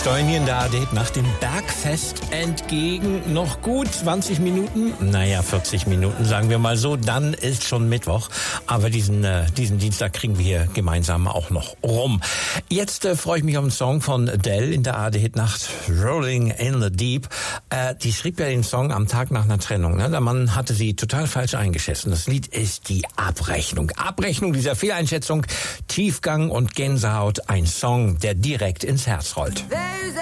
steuern hier in der ARD nach dem Bergfest entgegen. Noch gut 20 Minuten, 40 Minuten, sagen wir mal so. Dann ist schon Mittwoch. Aber diesen Dienstag kriegen wir hier gemeinsam auch noch rum. Jetzt freue ich mich auf einen Song von Adele in der ARD-Nacht, Rolling in the Deep. Die schrieb ja den Song am Tag nach einer Trennung. Ne? Der Mann hatte sie total falsch eingeschätzt. Das Lied ist die Abrechnung. Abrechnung dieser Fehleinschätzung, Tiefgang und Gänsehaut. Ein Song, der direkt ins Herz rollt.